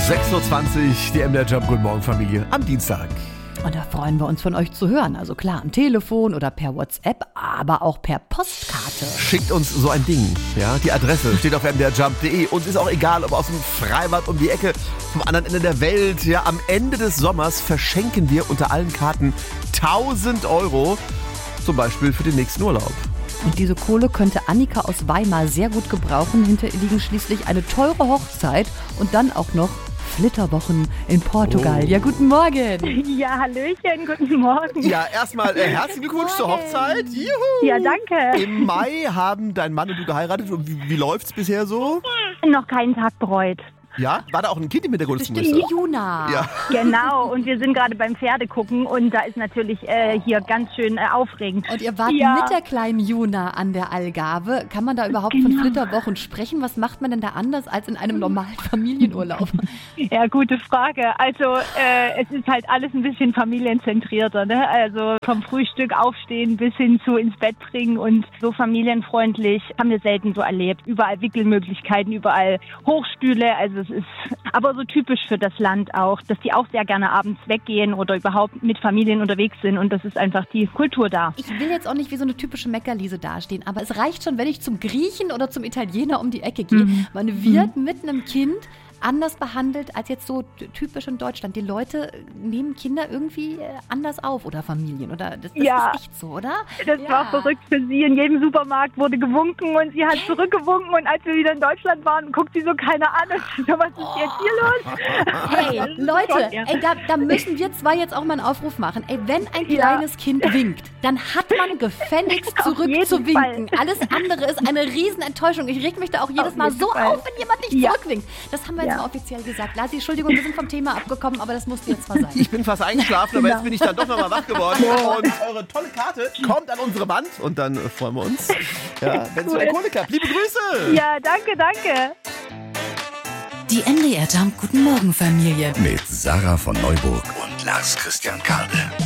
6.20 Uhr, die MDR Jump. Guten Morgen, Familie, am Dienstag. Und da freuen wir uns, von euch zu hören. Also klar, am Telefon oder per WhatsApp, aber auch per Postkarte. Schickt uns so ein Ding. Ja, die Adresse steht auf mdrjump.de. Uns ist auch egal, ob aus dem Freibad um die Ecke, vom anderen Ende der Welt. Ja, am Ende des Sommers verschenken wir unter allen Karten 1.000 Euro. Zum Beispiel für den nächsten Urlaub. Und diese Kohle könnte Annika aus Weimar sehr gut gebrauchen. Hinter ihr liegen schließlich eine teure Hochzeit und dann auch noch Flitterwochen in Portugal. Oh. Ja, guten Morgen. Ja, hallöchen, guten Morgen. Ja, erstmal herzlichen Glückwunsch zur Hochzeit. Juhu. Ja, danke. Im Mai haben dein Mann und du geheiratet. Und wie läuft's bisher so? Noch keinen Tag bereut. Ja? War da auch ein Kind im Hintergrund? Bestimmt die Juna. Ja. Genau, und wir sind gerade beim Pferde gucken und da ist natürlich hier ganz schön aufregend. Und ihr wart mit der kleinen Juna an der Algarve. Kann man da überhaupt von Flitterwochen sprechen? Was macht man denn da anders als in einem normalen Familienurlaub? Ja, gute Frage. Also es ist halt alles ein bisschen familienzentrierter, ne? Also vom Frühstück aufstehen bis hin zu ins Bett bringen und so familienfreundlich haben wir selten so erlebt. Überall Wickelmöglichkeiten, überall Hochstühle, also es ist aber so typisch für das Land auch, dass die auch sehr gerne abends weggehen oder überhaupt mit Familien unterwegs sind und das ist einfach die Kultur da. Ich will jetzt auch nicht wie so eine typische Meckerliese dastehen, aber es reicht schon, wenn ich zum Griechen oder zum Italiener um die Ecke gehe. Man wird mit einem Kind anders behandelt als jetzt so typisch in Deutschland. Die Leute nehmen Kinder irgendwie anders auf oder Familien. Oder das ist echt so, oder? Das war verrückt für sie. In jedem Supermarkt wurde gewunken und sie hat zurückgewunken und als wir wieder in Deutschland waren, guckt sie so keiner an und so, was ist jetzt hier los? Hey, Leute, da müssen wir zwei jetzt auch mal einen Aufruf machen. Ey, wenn ein kleines Kind winkt, dann hat man gefälligst zurückzuwinken. Alles andere ist eine Riesenenttäuschung. Ich reg mich da auch jedes Mal so auf, wenn jemand nicht zurückwinkt. Das haben wir jetzt mal offiziell gesagt. Lasi, Entschuldigung, wir sind vom Thema abgekommen, aber das musste jetzt mal sein. Ich bin fast eingeschlafen, aber jetzt bin ich dann doch nochmal wach geworden. Und eure tolle Karte kommt an unsere Wand und dann freuen wir uns, wenn es für Kohle klappt. Liebe Grüße! Ja, danke. Die MDR Jump Guten Morgen Familie. Mit Sarah von Neuburg und Lars Christian Kade.